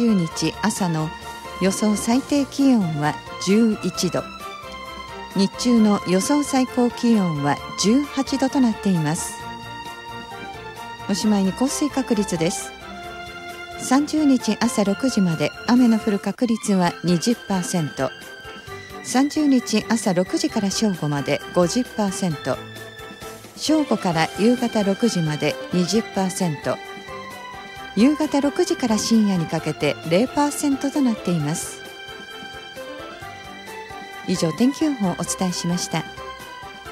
30日朝の予想最低気温は11度、日中の予想最高気温は18度となっています。おしまいに降水確率です。30日朝6時まで雨の降る確率は 20%、 30日朝6時から正午まで 50%、 正午から夕方6時まで 20%、 夕方6時から深夜にかけて 0% となっています。以上、天気予報をお伝えしました。